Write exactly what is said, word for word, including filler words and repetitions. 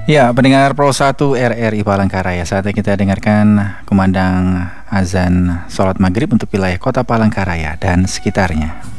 Ya, pendengar Pro satu R R I Palangkaraya, saatnya kita dengarkan kumandang azan sholat maghrib untuk wilayah kota Palangkaraya dan sekitarnya.